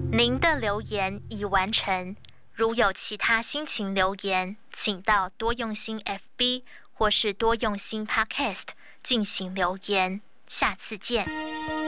您的留言已完成。如有其他心情留言，请到多用心 FB 或是多用心 Podcast 进行留言。下次见。